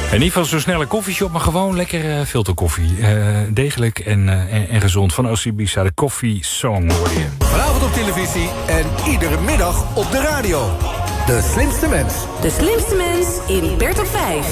En niet van zo'n snelle koffieshop, maar gewoon lekker filterkoffie. Degelijk en gezond. Van Osibisa, de Coffee Song hoor je. Vanavond op televisie en iedere middag op de radio. De slimste mens. De slimste mens in Bert op 5.